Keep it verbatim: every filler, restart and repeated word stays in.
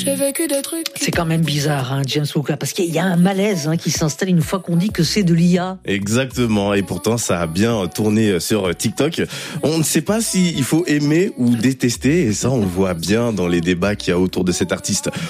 J'ai vécu des trucs. C'est quand même bizarre, hein, James Walker, parce qu'il y a un malaise hein, qui s'installe une fois qu'on dit que c'est de l'I A. Exactement, et pourtant ça a bien tourné sur TikTok. On ne sait pas s'il faut aimer ou détester, et ça on le voit bien dans les débats qu'il y a autour de cet artiste.